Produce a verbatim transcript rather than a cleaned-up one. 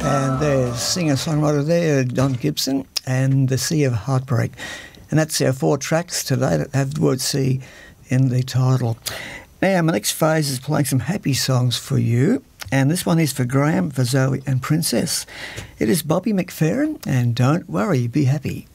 And there's singer-songwriter there, Don Gibson, and The Sea of Heartbreak. And that's our four tracks today that have the word sea in the title. Now, my next phase is playing some happy songs for you. And this one is for Graham, for Zoe and Princess. It is Bobby McFerrin, and Don't Worry, Be Happy.